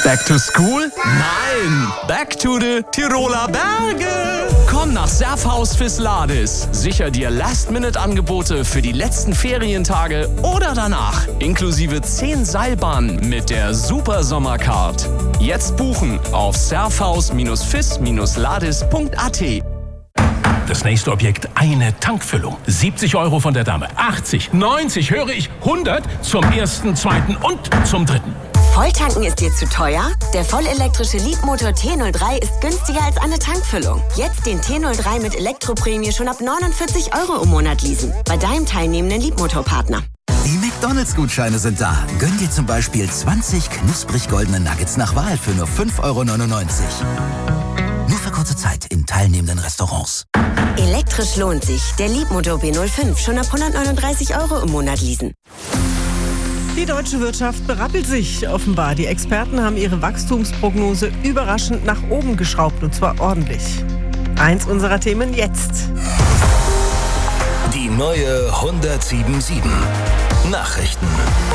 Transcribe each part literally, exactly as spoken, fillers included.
Back to school? Nein! Back to the Tiroler Berge! Komm nach Surfhaus Fisladis. Sicher dir Last-Minute-Angebote für die letzten Ferientage oder danach. Inklusive zehn Seilbahnen mit der Super Sommercard. Jetzt buchen auf surfhaus fis ladis punkt a t. Das nächste Objekt, eine Tankfüllung. siebzig Euro von der Dame. achtzig, neunzig, höre ich, hundert zum ersten, zweiten und zum dritten. Volltanken ist dir zu teuer? Der vollelektrische Leapmotor T null drei ist günstiger als eine Tankfüllung. Jetzt den T null drei mit Elektroprämie schon ab neunundvierzig Euro im Monat leasen. Bei deinem teilnehmenden Leapmotor-Partner. Die McDonalds-Gutscheine sind da. Gönn dir zum Beispiel zwanzig knusprig goldene Nuggets nach Wahl für nur fünf Euro neunundneunzig. Nur für kurze Zeit in teilnehmenden Restaurants. Elektrisch lohnt sich. Der Leapmotor B null fünf schon ab hundertneununddreißig Euro im Monat leasen. Die deutsche Wirtschaft berappelt sich offenbar. Die Experten haben ihre Wachstumsprognose überraschend nach oben geschraubt, und zwar ordentlich. Eins unserer Themen jetzt. Die neue hundertsieben Komma sieben. Nachrichten.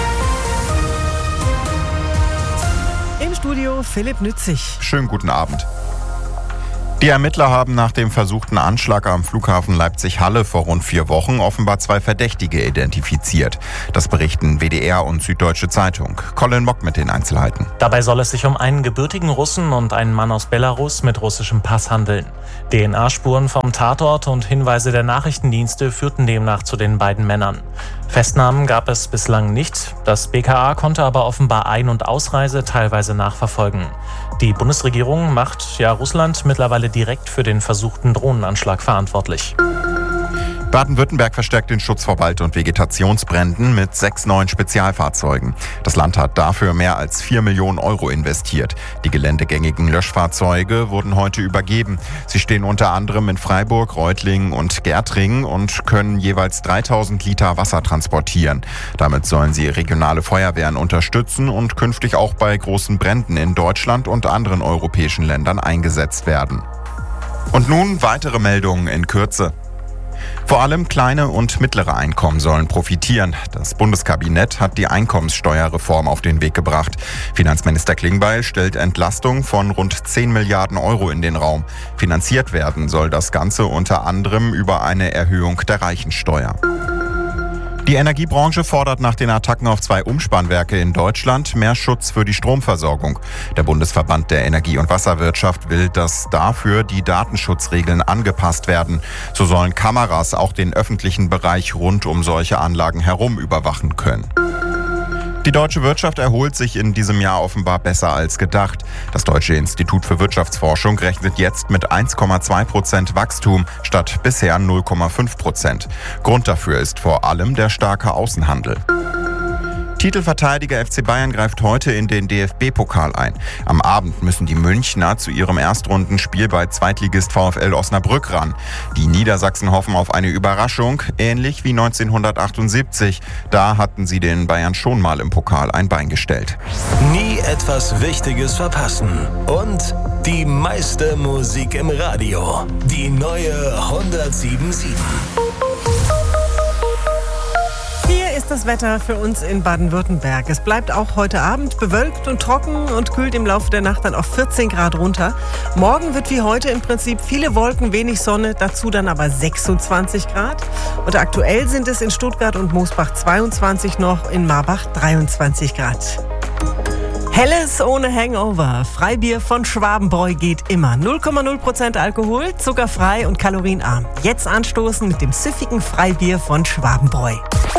Im Studio Philipp Nützig. Schönen guten Abend. Die Ermittler haben nach dem versuchten Anschlag am Flughafen Leipzig-Halle vor rund vier Wochen offenbar zwei Verdächtige identifiziert. Das berichten W D R und Süddeutsche Zeitung. Colin Mock mit den Einzelheiten. Dabei soll es sich um einen gebürtigen Russen und einen Mann aus Belarus mit russischem Pass handeln. D N A-Spuren vom Tatort und Hinweise der Nachrichtendienste führten demnach zu den beiden Männern. Festnahmen gab es bislang nicht. Das B K A konnte aber offenbar Ein- und Ausreise teilweise nachverfolgen. Die Bundesregierung macht ja Russland mittlerweile direkt für den versuchten Drohnenanschlag verantwortlich. Baden-Württemberg verstärkt den Schutz vor Wald- und Vegetationsbränden mit sechs neuen Spezialfahrzeugen. Das Land hat dafür mehr als vier Millionen Euro investiert. Die geländegängigen Löschfahrzeuge wurden heute übergeben. Sie stehen unter anderem in Freiburg, Reutlingen und Gärtringen und können jeweils dreitausend Liter Wasser transportieren. Damit sollen sie regionale Feuerwehren unterstützen und künftig auch bei großen Bränden in Deutschland und anderen europäischen Ländern eingesetzt werden. Und nun weitere Meldungen in Kürze. Vor allem kleine und mittlere Einkommen sollen profitieren. Das Bundeskabinett hat die Einkommenssteuerreform auf den Weg gebracht. Finanzminister Klingbeil stellt Entlastung von rund zehn Milliarden Euro in den Raum. Finanziert werden soll das Ganze unter anderem über eine Erhöhung der Reichensteuer. Die Energiebranche fordert nach den Attacken auf zwei Umspannwerke in Deutschland mehr Schutz für die Stromversorgung. Der Bundesverband der Energie- und Wasserwirtschaft will, dass dafür die Datenschutzregeln angepasst werden. So sollen Kameras auch den öffentlichen Bereich rund um solche Anlagen herum überwachen können. Die deutsche Wirtschaft erholt sich in diesem Jahr offenbar besser als gedacht. Das Deutsche Institut für Wirtschaftsforschung rechnet jetzt mit eins Komma zwei Prozent Wachstum statt bisher null Komma fünf Prozent. Grund dafür ist vor allem der starke Außenhandel. Titelverteidiger F C Bayern greift heute in den D F B-Pokal ein. Am Abend müssen die Münchner zu ihrem Erstrundenspiel bei Zweitligist VfL Osnabrück ran. Die Niedersachsen hoffen auf eine Überraschung, ähnlich wie neunzehnhundertachtundsiebzig. Da hatten sie den Bayern schon mal im Pokal ein Bein gestellt. Nie etwas Wichtiges verpassen. Und die meiste Musik im Radio. Die neue hundertsieben Komma sieben. Ist das Wetter für uns in Baden-Württemberg. Es bleibt auch heute Abend bewölkt und trocken und kühlt im Laufe der Nacht dann auf vierzehn Grad runter. Morgen wird wie heute im Prinzip viele Wolken, wenig Sonne, dazu dann aber sechsundzwanzig Grad. Und aktuell sind es in Stuttgart und Moosbach zweiundzwanzig noch, in Marbach dreiundzwanzig Grad. Helles ohne Hangover. Freibier von Schwabenbräu geht immer. null Komma null Prozent Alkohol, zuckerfrei und kalorienarm. Jetzt anstoßen mit dem süffigen Freibier von Schwabenbräu.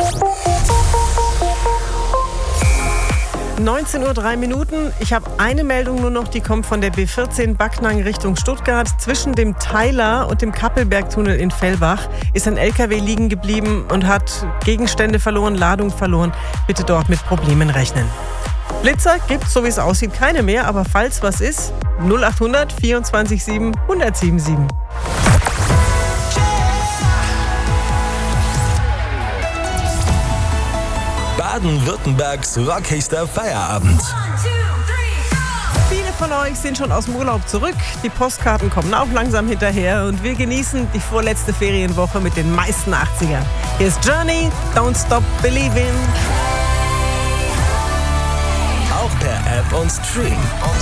neunzehn Uhr drei Minuten. Ich habe eine Meldung nur noch, die kommt von der B vierzehn Backnang Richtung Stuttgart. Zwischen dem Theiler und dem Kappelbergtunnel in Fellbach ist ein L K W liegen geblieben und hat Gegenstände verloren, Ladung verloren. Bitte dort mit Problemen rechnen. Blitzer gibt, so wie es aussieht, keine mehr, aber falls was ist, null acht hundert vierundzwanzig sieben hundertsieben sieben. Baden-Württembergs rockigster Feierabend. Viele von euch sind schon aus dem Urlaub zurück. Die Postkarten kommen auch langsam hinterher und wir genießen die vorletzte Ferienwoche mit den meisten achtzigern. Hier ist Journey, Don't Stop Believing. Auch per App und stream